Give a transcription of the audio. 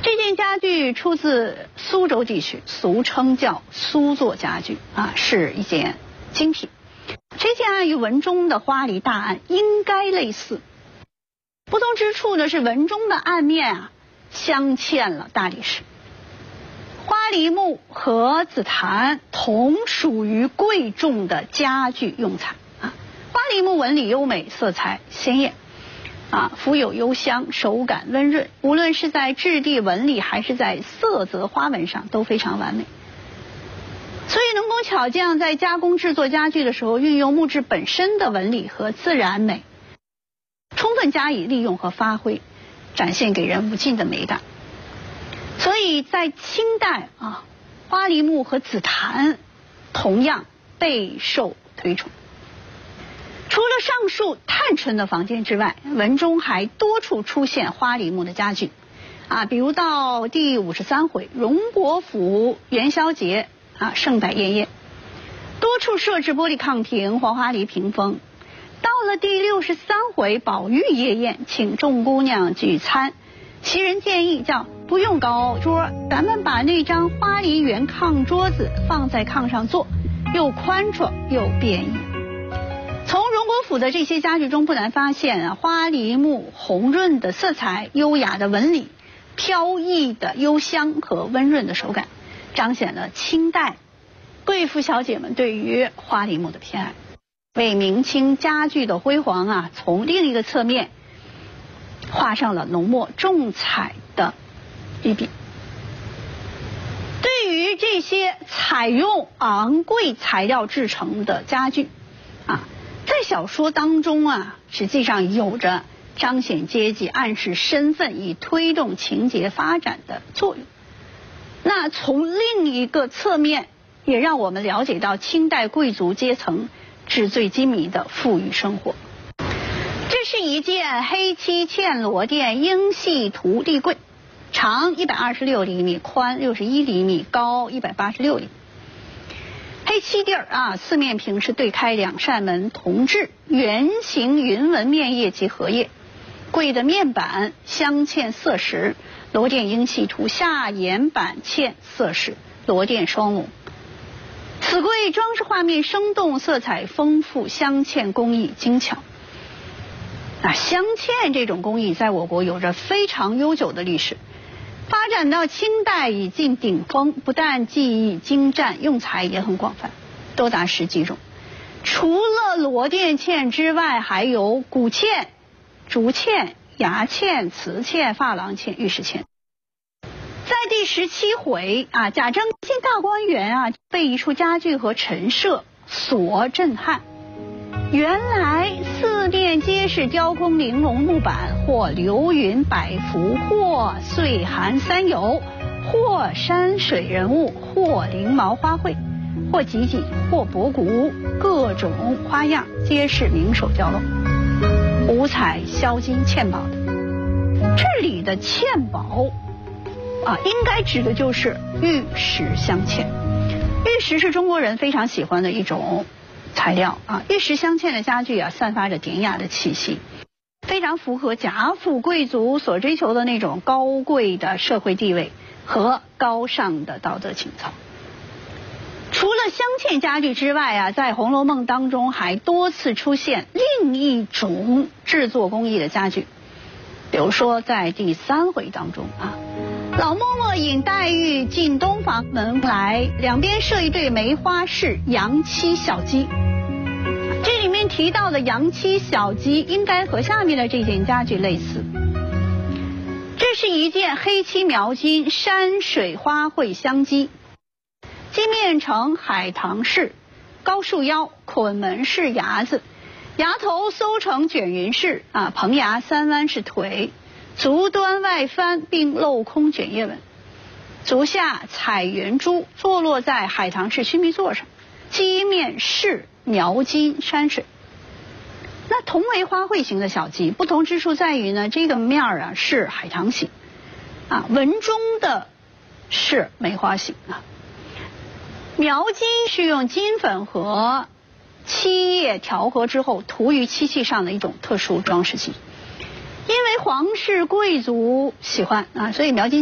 这件家具出自苏州地区，俗称叫苏作家具是一件精品。这件案与文中的花梨大案应该类似，不同之处呢是文中的案面镶嵌了大理石。花梨木和紫檀同属于贵重的家具用材花梨木纹理优美，色彩鲜艳富有幽香，手感温润，无论是在质地纹理还是在色泽花纹上都非常完美。所以能工巧匠在加工制作家具的时候，运用木质本身的纹理和自然美，充分加以利用和发挥，展现给人无尽的美感。所以在清代花梨木和紫檀同样备受推崇。除了上述探春的房间之外，文中还多处出现花梨木的家具比如到第53回荣国府元宵节盛摆宴宴，多处设置玻璃炕屏、黄花梨屏风。到了第63回宝玉夜宴，请众姑娘聚餐，袭人建议叫不用高桌，咱们把那张花梨圆炕桌子放在炕上坐，又宽敞又便宜。从荣国府的这些家具中不难发现花梨木红润的色彩、优雅的纹理、飘逸的幽香和温润的手感，彰显了清代贵妇小姐们对于花梨木的偏爱，为明清家具的辉煌从另一个侧面画上了浓墨重彩的一笔。对于这些采用昂贵材料制成的家具在小说当中实际上有着彰显阶级、暗示身份、以推动情节发展的作用。那从另一个侧面也让我们了解到清代贵族阶层纸醉金迷的富裕生活。这是一件黑漆嵌螺钿英系图立柜，长126厘米，宽61厘米，高186厘米。黑漆地四面屏是对开2扇门，铜制，圆形云纹面叶及荷叶。柜的面板镶嵌色石，螺钿英系图，下沿板嵌色石，螺钿双龙。此柜装饰画面生动，色彩丰富，镶嵌工艺精巧。镶嵌这种工艺在我国有着非常悠久的历史，发展到清代已近顶峰，不但技艺精湛，用材也很广泛，多达10几种。除了螺钿嵌之外，还有骨嵌、竹嵌、牙嵌、瓷嵌、珐琅嵌、玉石嵌。在第17回贾政进大观园被一处家具和陈设所震撼。原来四面皆是雕工玲珑木板，或流云百幅，或岁寒三友，或山水人物，或翎毛花卉，或集锦，或博古，各种花样皆是名手雕镂，五彩镶金嵌宝的。这里的嵌宝应该指的就是玉石镶嵌。玉石是中国人非常喜欢的一种材料玉石镶嵌的家具散发着典雅的气息，非常符合贾府贵族所追求的那种高贵的社会地位和高尚的道德情操。除了镶嵌家具之外在《红楼梦》当中还多次出现另一种制作工艺的家具。比如说在第3回当中老嬷嬷引黛玉进东房门来，两边设一对梅花式洋漆小鸡。这里面提到的洋漆小鸡应该和下面的这件家具类似。这是一件黑漆描金山水花卉镶鸡，鸡面呈海棠式，高束腰，捆门式牙子，牙头搜成卷云式棚牙3弯式腿，足端外翻并镂空卷叶纹，足下彩圆珠坐落在海棠式须弥座上，鸡面是描金山水。那同为花卉形的小鸡，不同之处在于呢，这个面是海棠形文中的是梅花形描金是用金粉和漆液调和之后涂于漆器上的一种特殊装饰技。因为皇室贵族喜欢所以描金